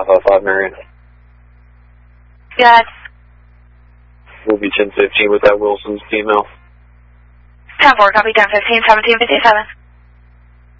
555 Marion. Yes. We'll be 1015 with that Wilson's email. 10-4, copy 10-15, 1757.